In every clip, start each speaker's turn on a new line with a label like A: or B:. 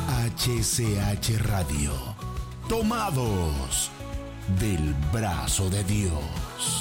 A: HCH Radio. Tomados del brazo de Dios.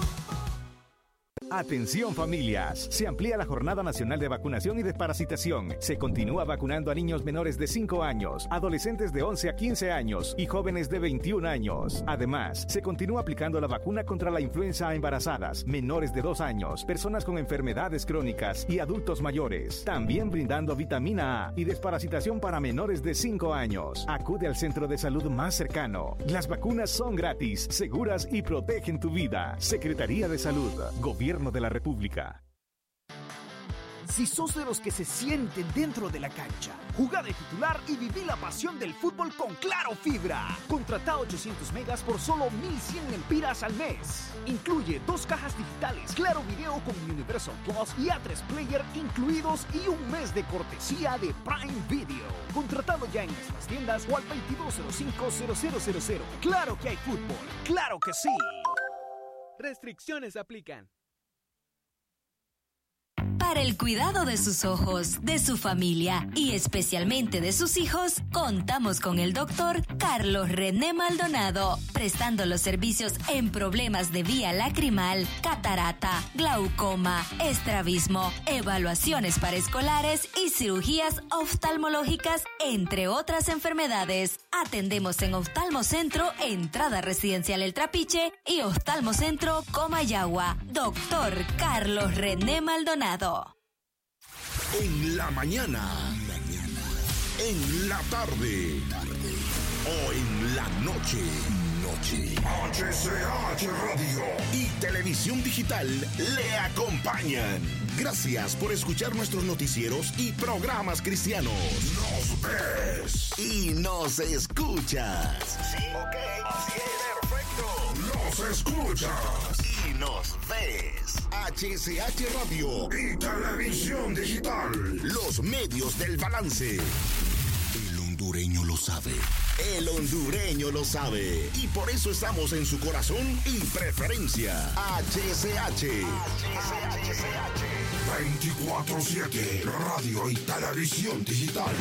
B: Atención familias, se amplía la Jornada Nacional de Vacunación y Desparasitación. Se continúa vacunando a niños menores de 5 años, adolescentes de 11 a 15 años y jóvenes de 21 años. Además, se continúa aplicando la vacuna contra la influenza a embarazadas, menores de 2 años, personas con enfermedades crónicas y adultos mayores. También brindando vitamina A y desparasitación para menores de 5 años. Acude al centro de salud más cercano. Las vacunas son gratis, seguras y protegen tu vida. Secretaría de Salud, Gobierno de la República.
C: Si sos de los que se sienten dentro de la cancha, jugá de titular y viví la pasión del fútbol con Claro Fibra. Contratá 800 megas por solo 1,100 lempiras al mes. Incluye 2 cajas digitales, Claro Video con Universal Plus y A3 Player incluidos y un mes de cortesía de Prime Video. Contratado ya en nuestras tiendas o al 2205-0000. Claro que hay fútbol, claro que sí.
D: Restricciones aplican.
E: Para el cuidado de sus ojos, de su familia y especialmente de sus hijos, contamos con el doctor Carlos René Maldonado, prestando los servicios en problemas de vía lacrimal, catarata, glaucoma, estrabismo, evaluaciones para escolares y cirugías oftalmológicas, entre otras enfermedades. Atendemos en Oftalmocentro, Entrada Residencial El Trapiche y Oftalmocentro Comayagua. Doctor Carlos René Maldonado.
A: En la mañana, en la tarde o en la noche. HCH Radio y Televisión Digital le acompañan. Gracias por escuchar nuestros noticieros y programas cristianos. Nos ves y nos escuchas. Sí, ok, así es, perfecto. Nos escuchas y nos ves. HCH Radio y Televisión Digital. Los medios del balance. El hondureño lo sabe. El hondureño lo sabe. Y por eso estamos en su corazón y preferencia. HCH. 24/7. Radio y Televisión Digital.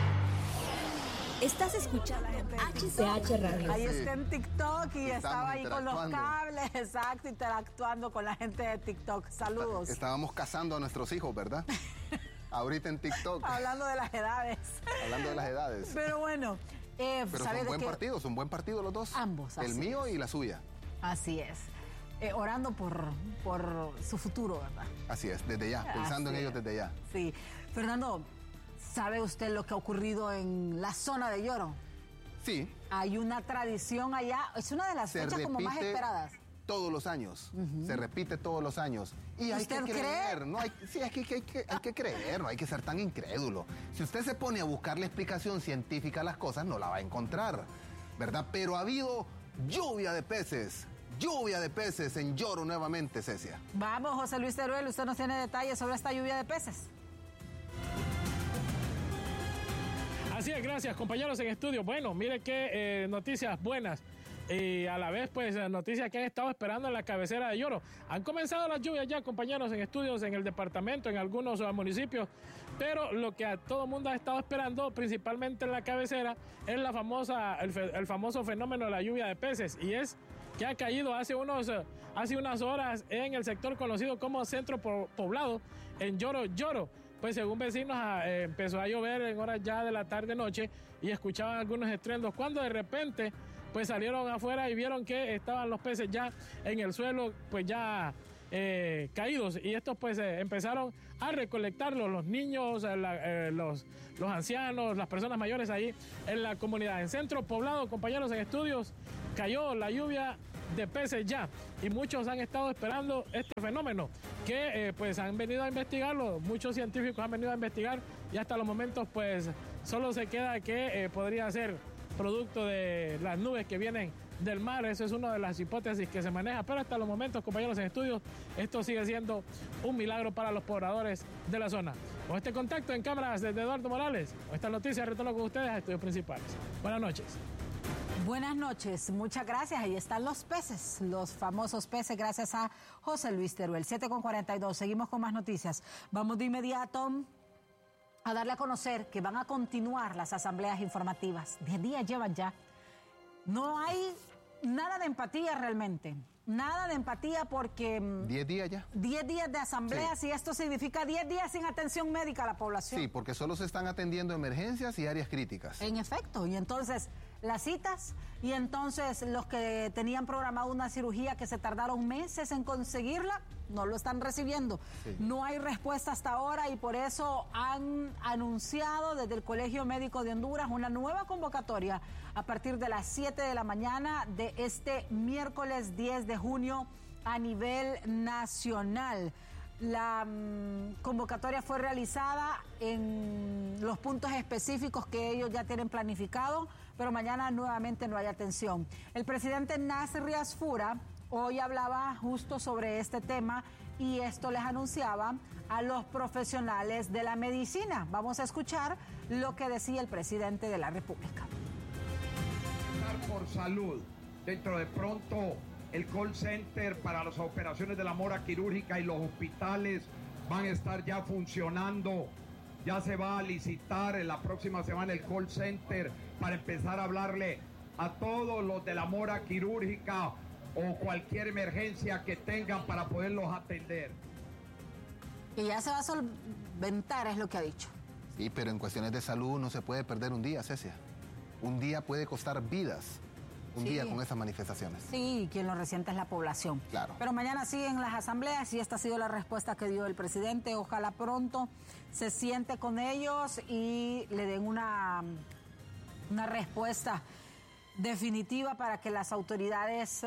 F: Estás escuchando HCH Radio.
G: Ahí está en TikTok y estaba ahí con los cables, exacto, interactuando con la gente de TikTok. Saludos.
H: Estábamos cazando a nuestros hijos, ¿verdad? Ahorita en TikTok.
G: Hablando de las edades.
H: Hablando de las edades.
G: Pero bueno.
H: Pero son buen partido los dos.
G: Ambos.
H: El mío y la suya.
G: Así es. Orando por su futuro, ¿verdad?
H: Así es, desde ya, pensando en ellos desde ya.
G: Sí. Fernando, ¿sabe usted lo que ha ocurrido en la zona de Lloro?
H: Sí.
G: Hay una tradición allá, es una de las fechas como más esperadas.
H: Todos los años, se repite todos los años. Y hay que creer, ¿no? Hay que creer, no hay que ser tan incrédulo. Si usted se pone a buscar la explicación científica a las cosas, no la va a encontrar, ¿verdad? Pero ha habido lluvia de peces en Lloro nuevamente, Cecia.
G: Vamos, José Luis Teruel, usted nos tiene detalles sobre esta lluvia de peces.
I: Así es, gracias compañeros en estudio. Bueno, mire qué noticias buenas. Y a la vez, pues, noticias que han estado esperando en la cabecera de Lloro. Han comenzado las lluvias ya, compañeros, en estudios en el departamento, en algunos municipios, pero lo que a todo mundo ha estado esperando, principalmente en la cabecera, es el famoso fenómeno de la lluvia de peces, y es que ha caído hace unas horas en el sector conocido como Centro Poblado, en Lloro. Pues según vecinos empezó a llover en horas ya de la tarde-noche y escuchaban algunos estruendos, cuando de repente pues salieron afuera y vieron que estaban los peces ya en el suelo, pues ya caídos, y estos pues empezaron a recolectarlos, los niños, los ancianos, las personas mayores ahí en la comunidad. En Centro Poblado, compañeros en estudios, cayó la lluvia de peces ya, y muchos han estado esperando este fenómeno que pues han venido a investigarlo, muchos científicos han venido a investigar, y hasta los momentos pues solo se queda que podría ser producto de las nubes que vienen del mar. Eso es una de las hipótesis que se maneja, pero hasta los momentos, compañeros en estudios, esto sigue siendo un milagro para los pobladores de la zona. Con este contacto en cámaras desde Eduardo Morales, con esta noticia retorno con ustedes a Estudios Principales. Buenas noches.
G: Buenas noches, muchas gracias. Ahí están los peces, los famosos peces, gracias a José Luis Teruel. 7:42, seguimos con más noticias. Vamos de inmediato a darle a conocer que van a continuar las asambleas informativas. 10 días llevan ya. No hay nada de empatía realmente. Nada de empatía porque...
H: 10 días ya.
G: 10 días de asambleas, sí. Y esto significa 10 días sin atención médica a la población.
H: Sí, porque solo se están atendiendo emergencias y áreas críticas.
G: En efecto, y entonces las citas, y entonces los que tenían programado una cirugía que se tardaron meses en conseguirla, no lo están recibiendo. Sí. No hay respuesta hasta ahora y por eso han anunciado desde el Colegio Médico de Honduras una nueva convocatoria a partir de las 7 de la mañana de este miércoles 10 de junio a nivel nacional. La convocatoria fue realizada en los puntos específicos que ellos ya tienen planificado, pero mañana nuevamente no hay atención. El presidente Nasser Riasfura hoy hablaba justo sobre este tema y esto les anunciaba a los profesionales de la medicina. Vamos a escuchar lo que decía el presidente de la República.
J: Por salud, dentro de pronto el call center para las operaciones de la mora quirúrgica y los hospitales van a estar ya funcionando. Ya se va a licitar en la próxima semana el call center para empezar a hablarle a todos los de la mora quirúrgica o cualquier emergencia que tengan para poderlos atender.
G: Que ya se va a solventar, es lo que ha dicho.
H: Sí, pero en cuestiones de salud no se puede perder un día, Cecia. Un día puede costar vidas. Un día con esas manifestaciones.
G: Sí, quien lo resiente es la población.
H: Claro.
G: Pero mañana siguen las asambleas y esta ha sido la respuesta que dio el presidente. Ojalá pronto se siente con ellos y le den una respuesta definitiva para que las autoridades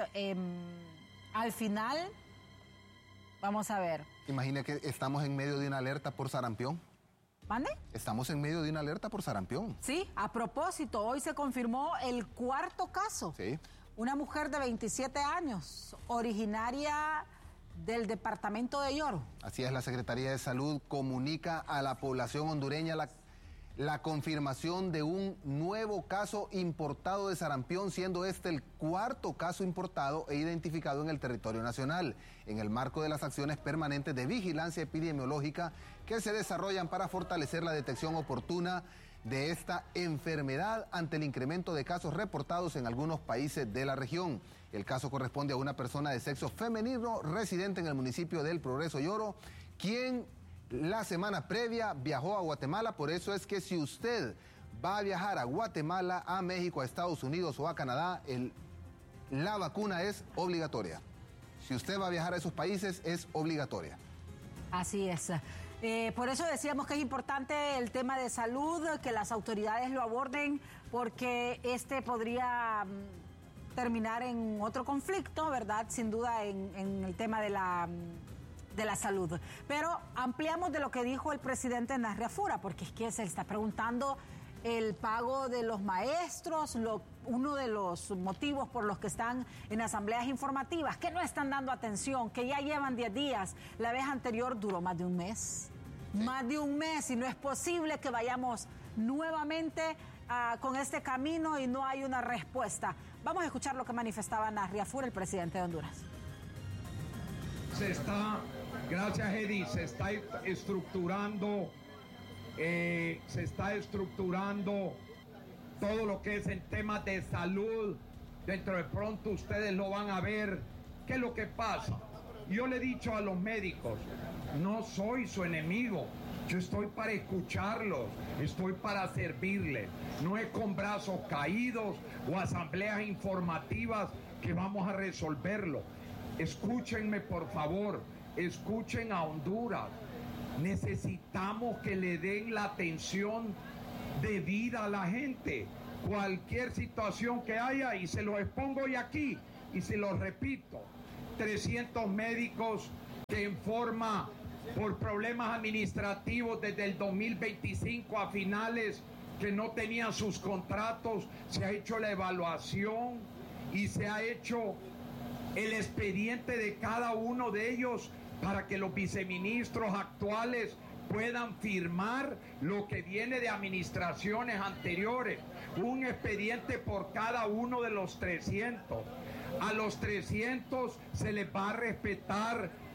G: al final, vamos a ver.
H: Imagina que estamos en medio de una alerta por sarampión.
G: ¿Mande?
H: Estamos en medio de una alerta por sarampión.
G: Sí, a propósito, hoy se confirmó el 4º caso.
H: Sí.
G: Una mujer de 27 años, originaria del departamento de Yoro.
H: Así es, la Secretaría de Salud comunica a la población hondureña la confirmación de un nuevo caso importado de sarampión, siendo este el 4º caso importado e identificado en el territorio nacional, en el marco de las acciones permanentes de vigilancia epidemiológica que se desarrollan para fortalecer la detección oportuna de esta enfermedad ante el incremento de casos reportados en algunos países de la región. El caso corresponde a una persona de sexo femenino residente en el municipio del Progreso Yoro, quien la semana previa viajó a Guatemala. Por eso es que si usted va a viajar a Guatemala, a México, a Estados Unidos o a Canadá, la vacuna es obligatoria. Si usted va a viajar a esos países, es obligatoria.
G: Así es. Por eso decíamos que es importante el tema de salud, que las autoridades lo aborden, porque podría terminar en otro conflicto, ¿verdad? Sin duda en el tema de la salud. Pero ampliamos de lo que dijo el presidente Nasser Riasfura, porque es que se está preguntando el pago de los maestros, uno de los motivos por los que están en asambleas informativas, que no están dando atención, que ya llevan 10 días. La vez anterior duró más de un mes. Sí. Más de un mes, y no es posible que vayamos nuevamente con este camino y no hay una respuesta. Vamos a escuchar lo que manifestaba Nasser Riasfura, el presidente de Honduras.
J: Gracias, Eddie, se está estructurando todo lo que es en temas de salud. Dentro de pronto ustedes lo van a ver. ¿Qué es lo que pasa? Yo le he dicho a los médicos, no soy su enemigo, yo estoy para escucharlos, estoy para servirles. No es con brazos caídos o asambleas informativas que vamos a resolverlo. Escúchenme, por favor, escuchen a Honduras. Necesitamos que le den la atención debida a la gente. Cualquier situación que haya, y se lo expongo hoy aquí, y se lo repito, 300 médicos que en forma, por problemas administrativos desde el 2025 a finales, que no tenían sus contratos, se ha hecho la evaluación y se ha hecho el expediente de cada uno de ellos para que los viceministros actuales puedan firmar lo que viene de administraciones anteriores. Un expediente por cada uno de los 300. A los 300 se les va a respetar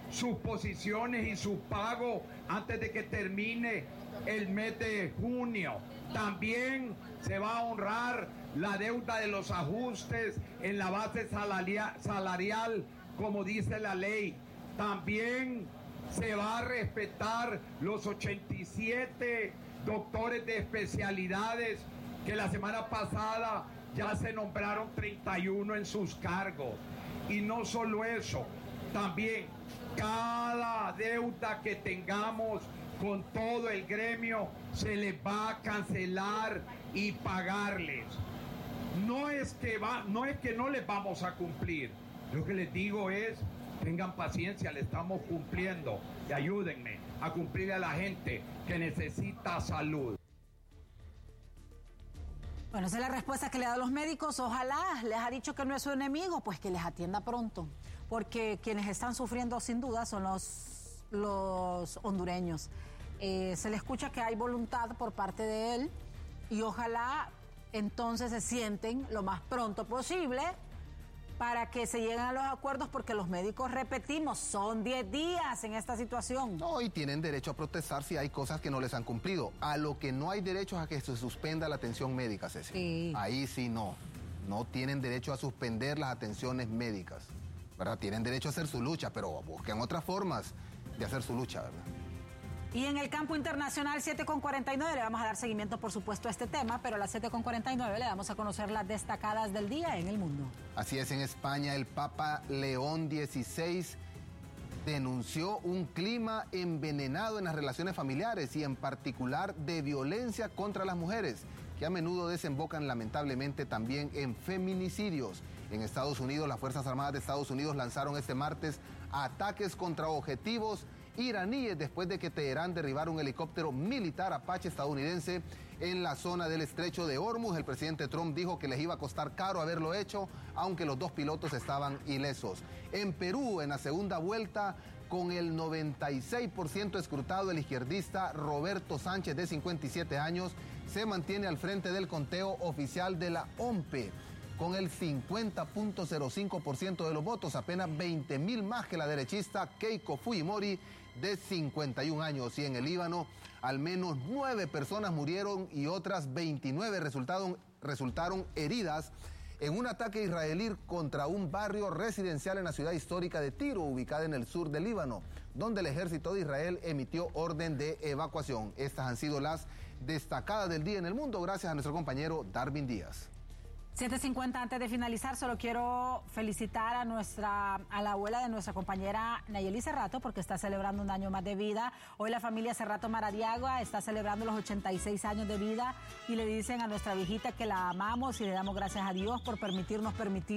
J: sus posiciones y su pago antes de que termine el mes de junio. También se va a honrar la deuda de los ajustes en la base salarial, como dice la ley. También se va a respetar los 87 doctores de especialidades que la semana pasada ya se nombraron 31 en sus cargos. Y no solo eso, también cada deuda que tengamos con todo el gremio se les va a cancelar y pagarles. No es que no les vamos a cumplir. Lo que les digo es, tengan paciencia, le estamos cumpliendo y ayúdenme a cumplir a la gente que necesita salud.
G: Bueno, esa es la respuesta que le da a los médicos. Ojalá les ha dicho que no es su enemigo, pues que les atienda pronto. Porque quienes están sufriendo sin duda son los hondureños. Se le escucha que hay voluntad por parte de él y ojalá entonces se sienten lo más pronto posible para que se lleguen a los acuerdos, porque los médicos, repetimos, son 10 días en esta situación.
H: No, y tienen derecho a protestar si hay cosas que no les han cumplido. A lo que no hay derecho es a que se suspenda la atención médica, Ceci.
G: Sí.
H: Ahí sí no. No tienen derecho a suspender las atenciones médicas, ¿verdad? Tienen derecho a hacer su lucha, pero busquen otras formas de hacer su lucha, ¿verdad?
G: Y en el campo internacional, 7:49, le vamos a dar seguimiento, por supuesto, a este tema, pero a las 7:49 le damos a conocer las destacadas del día en el mundo.
H: Así es, en España, el Papa León XVI denunció un clima envenenado en las relaciones familiares y en particular de violencia contra las mujeres, que a menudo desembocan lamentablemente también en feminicidios. En Estados Unidos, las Fuerzas Armadas de Estados Unidos lanzaron este martes ataques contra objetivos iraníes después de que Teherán derribara un helicóptero militar Apache estadounidense en la zona del estrecho de Hormuz. El presidente Trump dijo que les iba a costar caro haberlo hecho, aunque los dos pilotos estaban ilesos. En Perú, en la segunda vuelta, con el 96% escrutado, el izquierdista Roberto Sánchez, de 57 años, se mantiene al frente del conteo oficial de la OMPE, con el 50.05% de los votos, apenas 20.000 más que la derechista Keiko Fujimori, de 51 años. Y en el Líbano, al menos 9 personas murieron y otras 29 resultaron heridas en un ataque israelí contra un barrio residencial en la ciudad histórica de Tiro, ubicada en el sur del Líbano, donde el ejército de Israel emitió orden de evacuación. Estas han sido las destacadas del día en el mundo, gracias a nuestro compañero Darwin Díaz.
G: 7:50, antes de finalizar, solo quiero felicitar a la abuela de nuestra compañera Nayeli Cerrato, porque está celebrando un año más de vida. Hoy la familia Cerrato Maradiagua está celebrando los 86 años de vida y le dicen a nuestra viejita que la amamos y le damos gracias a Dios por permitirnos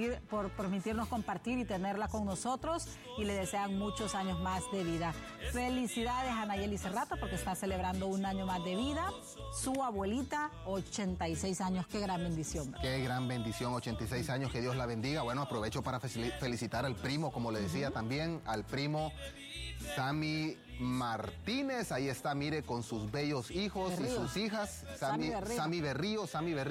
G: compartir y tenerla con nosotros, y le desean muchos años más de vida. Felicidades a Nayeli Cerrato porque está celebrando un año más de vida. Su abuelita, 86 años, qué gran bendición.
H: Qué gran bendición, 86 años, que Dios la bendiga. Bueno, aprovecho para felicitar al primo, como le decía también, al primo Sammy Martínez. Ahí está, mire, con sus bellos hijos y sus hijas. Sammy Berríos.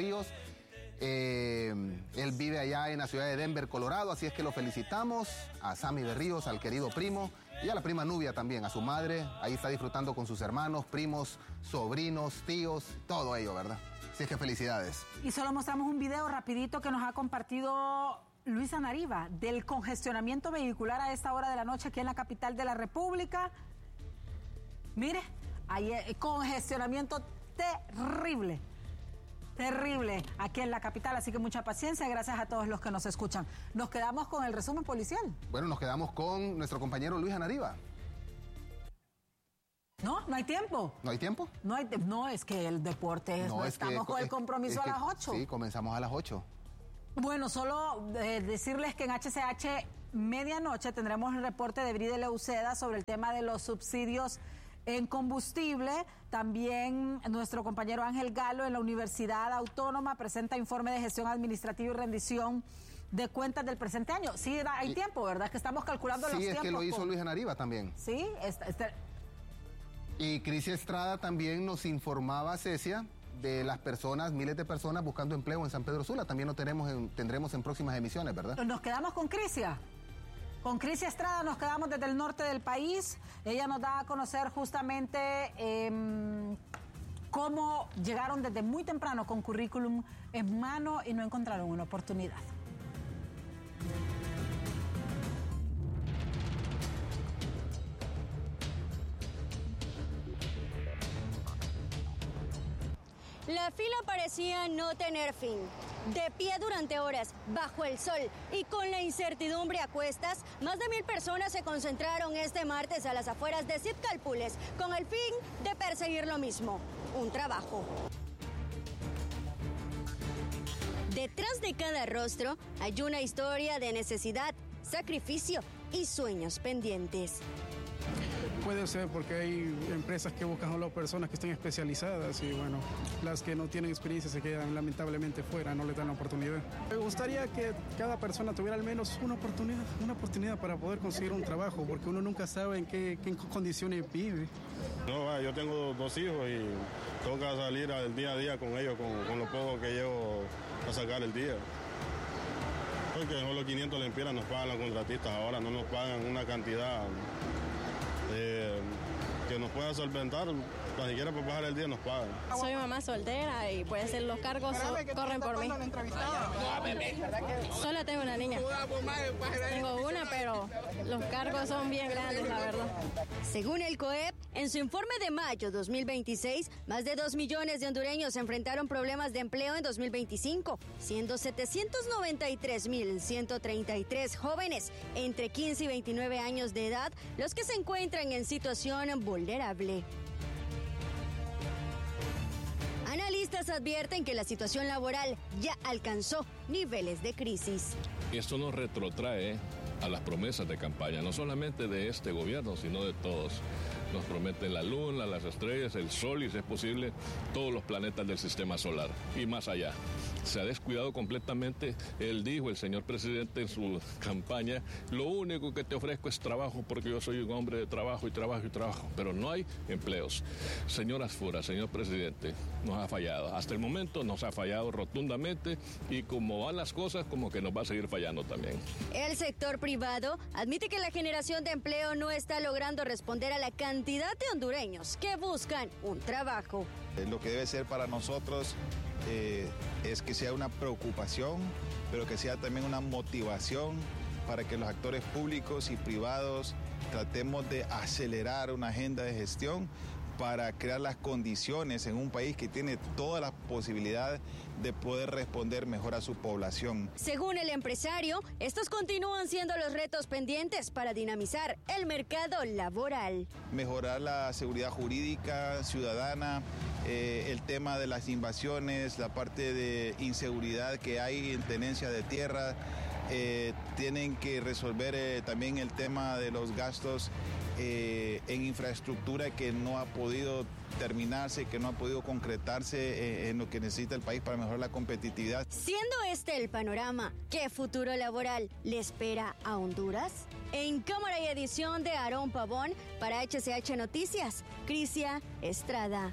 H: Él vive allá en la ciudad de Denver, Colorado, así es que lo felicitamos a Sammy Berríos, al querido primo, y a la prima Nubia también, a su madre. Ahí está disfrutando con sus hermanos, primos, sobrinos, tíos, todo ello, ¿verdad? Así es que felicidades.
G: Y solo mostramos un video rapidito que nos ha compartido Luisa Nariva del congestionamiento vehicular a esta hora de la noche aquí en la capital de la República. Mire, hay congestionamiento terrible aquí en la capital, así que mucha paciencia, gracias a todos los que nos escuchan. Nos quedamos con el resumen policial.
H: Bueno, nos quedamos con nuestro compañero Luis Anariva.
G: No hay tiempo.
H: ¿No hay tiempo?
G: No, es que el deporte estamos con el compromiso a las 8.
H: Sí, comenzamos a las 8.
G: Bueno, solo decirles que en HCH medianoche tendremos el reporte de Bride Leuceda sobre el tema de los subsidios en combustible. También nuestro compañero Ángel Galo en la Universidad Autónoma presenta informe de gestión administrativa y rendición de cuentas del presente año. Sí, hay tiempo, ¿verdad? Que estamos calculando los tiempos.
H: Sí, es que lo hizo Luis Anariva también.
G: Sí,
H: Y Cris Estrada también nos informaba, Cecia, de las personas, miles de personas buscando empleo en San Pedro Sula. También lo tendremos en próximas emisiones, ¿verdad?
G: Nos quedamos con Crisia. Con Crisia Estrada nos quedamos desde el norte del país. Ella nos da a conocer justamente cómo llegaron desde muy temprano con currículum en mano y no encontraron una oportunidad.
K: La fila parecía no tener fin. De pie durante horas, bajo el sol y con la incertidumbre a cuestas, más de 1,000 personas se concentraron este martes a las afueras de Zitzalpules con el fin de perseguir lo mismo, un trabajo. Detrás de cada rostro hay una historia de necesidad, sacrificio y sueños pendientes.
L: Puede ser porque hay empresas que buscan solo personas que estén especializadas y bueno, las que no tienen experiencia se quedan lamentablemente fuera, no les dan la oportunidad. Me gustaría que cada persona tuviera al menos una oportunidad para poder conseguir un trabajo, porque uno nunca sabe en qué condiciones vive.
M: No, yo tengo 2 hijos y toca salir al día a día con ellos, con lo poco que llevo a sacar el día. Porque solo 500 lempiras nos pagan los contratistas, ahora no nos pagan una cantidad que nos pueda solventar, ni siquiera por bajar el día nos pagan.
N: Soy mamá soltera y puede ser los cargos corren por mí. Solo tengo una niña. Tengo una, pero los cargos son bien grandes, la verdad.
K: Según el COEP, en su informe de mayo 2026, más de 2 millones de hondureños enfrentaron problemas de empleo en 2025, siendo 793.133 jóvenes entre 15 y 29 años de edad los que se encuentran en situación vulnerable. Analistas advierten que la situación laboral ya alcanzó niveles de crisis.
O: Esto nos retrotrae a las promesas de campaña, no solamente de este gobierno, sino de todos. Nos prometen la luna, las estrellas, el sol y, si es posible, todos los planetas del sistema solar y más allá. Se ha descuidado completamente. Él dijo, el señor presidente, en su campaña, lo único que te ofrezco es trabajo porque yo soy un hombre de trabajo y trabajo y trabajo, pero no hay empleos. Señor Asfura, señor presidente, nos ha fallado. Hasta el momento nos ha fallado rotundamente y como van las cosas, como que nos va a seguir fallando también.
K: El sector privado admite que la generación de empleo no está logrando responder a la cantidad de hondureños que buscan un trabajo.
P: Lo que debe ser para nosotros es que sea una preocupación, pero que sea también una motivación para que los actores públicos y privados tratemos de acelerar una agenda de gestión para crear las condiciones en un país que tiene todas las posibilidades de poder responder mejor a su población.
K: Según el empresario, estos continúan siendo los retos pendientes para dinamizar el mercado laboral.
P: Mejorar la seguridad jurídica ciudadana, el tema de las invasiones, la parte de inseguridad que hay en tenencia de tierra, tienen que resolver también el tema de los gastos en infraestructura que no ha podido terminarse, que no ha podido concretarse en lo que necesita el país para mejorar la competitividad.
K: Siendo este el panorama, ¿qué futuro laboral le espera a Honduras? En cámara y edición de Aarón Pavón, para HCH Noticias, Crisia Estrada.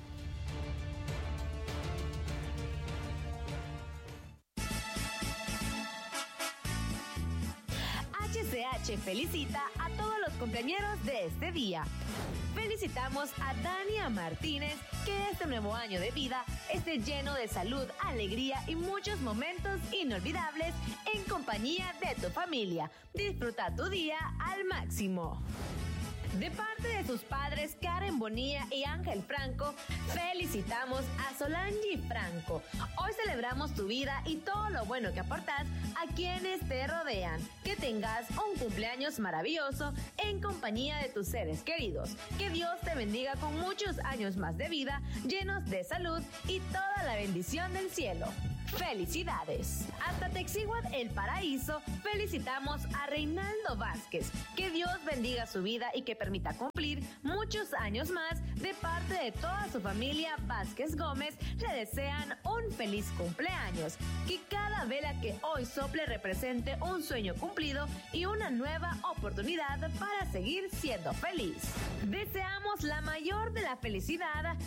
Q: HCH felicita a todos los cumpleañeros de este día. Felicitamos a Dania Martínez, que este nuevo año de vida esté lleno de salud, alegría y muchos momentos inolvidables en compañía de tu familia. Disfruta tu día al máximo. De parte de sus padres Karen Bonilla y Ángel Franco, felicitamos a Solange Franco. Hoy celebramos tu vida y todo lo bueno que aportas a quienes te rodean. Que tengas un cumpleaños maravilloso en compañía de tus seres queridos. Que Dios te bendiga con muchos años más de vida, llenos de salud y toda la bendición del cielo. ¡Felicidades! Hasta Texiguat, El Paraíso, felicitamos a Reinaldo Vázquez. Que Dios bendiga su vida y que permita cumplir muchos años más. De parte de toda su familia Vázquez Gómez, le desean un feliz cumpleaños. Que cada vela que hoy sople represente un sueño cumplido y una nueva oportunidad para seguir siendo feliz. Deseamos la mayor de la felicidad a la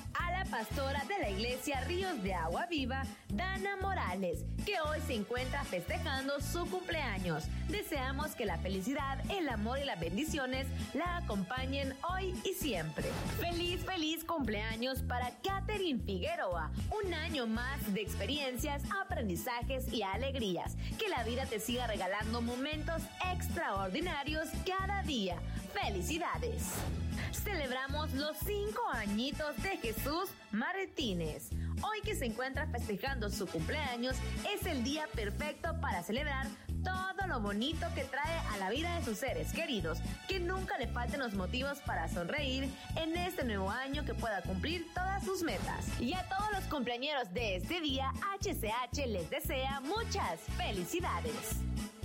Q: la pastora de la iglesia Ríos de Agua Viva, Dana Morales, que hoy se encuentra festejando su cumpleaños. Deseamos que la felicidad, el amor y las bendiciones la acompañen hoy y siempre. Feliz cumpleaños para Catherine Figueroa. Un año más de experiencias, aprendizajes y alegrías. Que la vida te siga regalando momentos extraordinarios cada día. ¡Felicidades! Celebramos los 5 añitos de Jesús Martínez. Hoy que se encuentra festejando su cumpleaños, es el día perfecto para celebrar todo lo bonito que trae a la vida de sus seres queridos. Que nunca le falten los motivos para sonreír en este nuevo año, que pueda cumplir todas sus metas. Y a todos los cumpleañeros de este día, HCH les desea muchas felicidades.